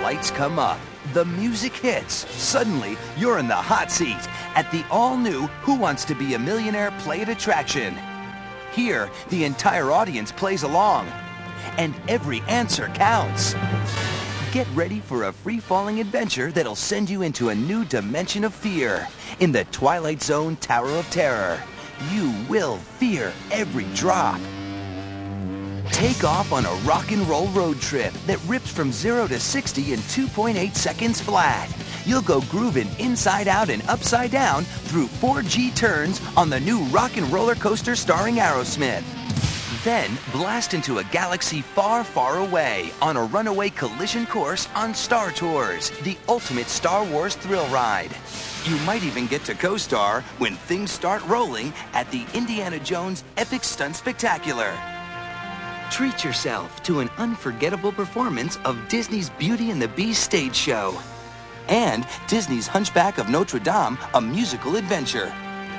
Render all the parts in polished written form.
lights come up, the music hits. Suddenly, you're in the hot seat at the all-new Who Wants to Be a Millionaire Play It attraction. Here, the entire audience plays along, and every answer counts. Get ready for a free-falling adventure that'll send you into a new dimension of fear in the Twilight Zone Tower of Terror. You will fear every drop. Take off on a rock and roll road trip that rips from 0 to 60 in 2.8 seconds flat. You'll go grooving inside out and upside down through 4G turns on the new rock and roller coaster starring Aerosmith. Then blast into a galaxy far, far away on a runaway collision course on Star Tours, the ultimate Star Wars thrill ride. You might even get to co-star when things start rolling at the Indiana Jones Epic Stunt Spectacular. Treat yourself to an unforgettable performance of Disney's Beauty and the Beast stage show and Disney's Hunchback of Notre Dame, a musical adventure.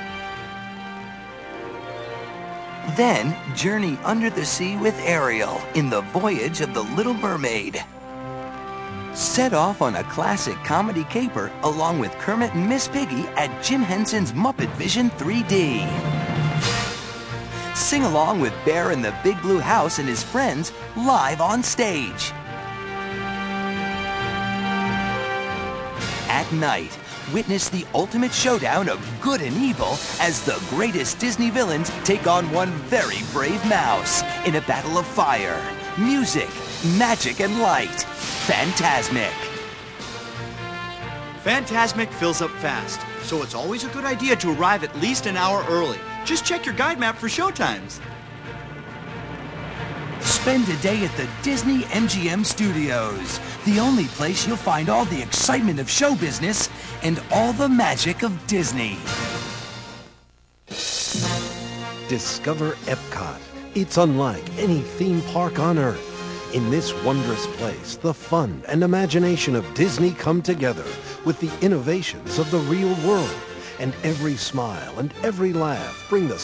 Then journey under the sea with Ariel in The Voyage of the Little Mermaid. Set off on a classic comedy caper along with Kermit and Miss Piggy at Jim Henson's Muppet Vision 3D. Sing along with Bear in the Big Blue House and his friends live on stage. At night, witness the ultimate showdown of good and evil as the greatest Disney villains take on one very brave mouse in a battle of fire, music, magic, and light. Fantasmic. Fantasmic fills up fast, so it's always a good idea to arrive at least an hour early. Just check your guide map for showtimes. Spend a day at the Disney MGM Studios, the only place you'll find all the excitement of show business and all the magic of Disney. Discover Epcot. It's unlike any theme park on Earth. In this wondrous place, the fun and imagination of Disney come together with the innovations of the real world. And every smile and every laugh bring the